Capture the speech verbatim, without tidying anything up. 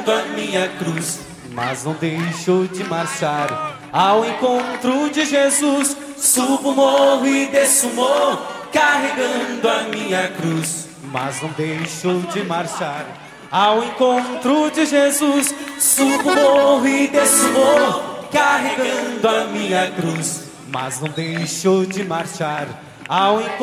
carregando a minha cruz, mas não deixo de marchar ao encontro de Jesus. Subo o morro e desço o morro, carregando a minha cruz, mas não deixo de marchar ao encontro de Jesus. Subo o morro e desço o morro, carregando a minha cruz, mas não deixo de marchar ao encontro